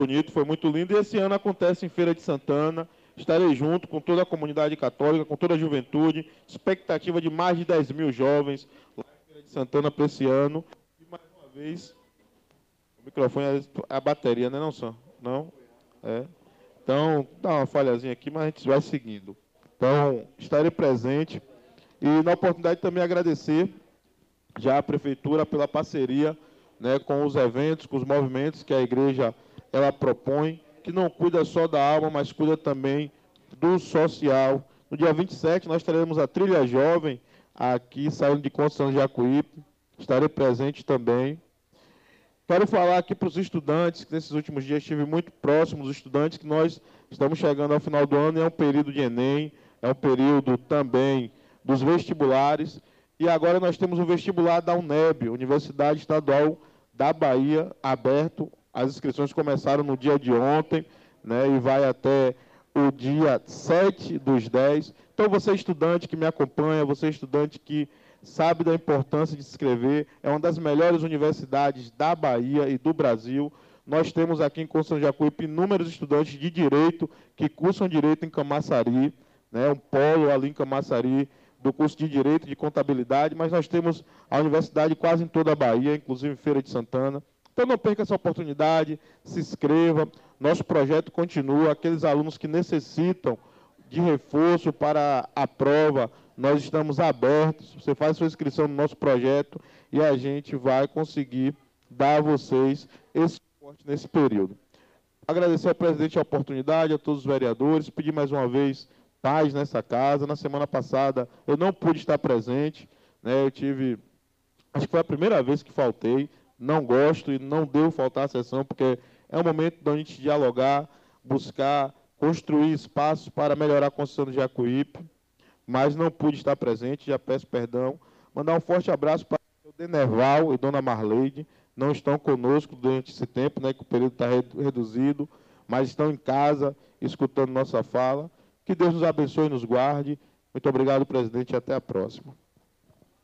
bonito, foi muito lindo. E esse ano acontece em Feira de Santana. Estarei junto com toda a comunidade católica, com toda a juventude. Expectativa de mais de 10 mil jovens lá em Feira de Santana para esse ano. E mais uma vez, o microfone é a bateria, né, não, Sam? Não? É. Então, dá uma falhazinha aqui, mas a gente vai seguindo. Então, estarei presente. E na oportunidade também agradecer já a Prefeitura pela parceria, né, com os eventos, com os movimentos que a igreja ela propõe, que não cuida só da alma, mas cuida também do social. No dia 27, nós teremos a Trilha Jovem aqui, saindo de Conceição de Jacuípe. Estarei presente também. Quero falar aqui para os estudantes, que nesses últimos dias estive muito próximo dos estudantes, que nós estamos chegando ao final do ano, e é um período de Enem, é um período também dos vestibulares, e agora nós temos o vestibular da UNEB, Universidade Estadual da Bahia, aberto. As inscrições começaram no dia de ontem, né, e vai até o dia 7/10. Então, você estudante que me acompanha, você estudante que sabe da importância de se inscrever, é uma das melhores universidades da Bahia e do Brasil. Nós temos aqui em Conceição de Jacuípe inúmeros estudantes de Direito que cursam Direito em Camaçari, né, um polo ali em Camaçari do curso de Direito e de Contabilidade, mas nós temos a universidade quase em toda a Bahia, inclusive em Feira de Santana. Então não perca essa oportunidade, se inscreva, nosso projeto continua, aqueles alunos que necessitam de reforço para a prova, nós estamos abertos, você faz sua inscrição no nosso projeto e a gente vai conseguir dar a vocês esse suporte nesse período. Agradecer ao presidente a oportunidade, a todos os vereadores, pedir mais uma vez paz nessa casa. Na semana passada eu não pude estar presente, né, acho que foi a primeira vez que faltei, não gosto e não devo faltar à sessão, porque é um momento da gente dialogar, buscar construir espaços para melhorar a construção de Jacuípe, mas não pude estar presente, já peço perdão. Mandar um forte abraço para o Denerval e Dona Marleide, não estão conosco durante esse tempo, né, que o período está reduzido, mas estão em casa, escutando nossa fala. Que Deus nos abençoe e nos guarde. Muito obrigado, presidente, e até a próxima.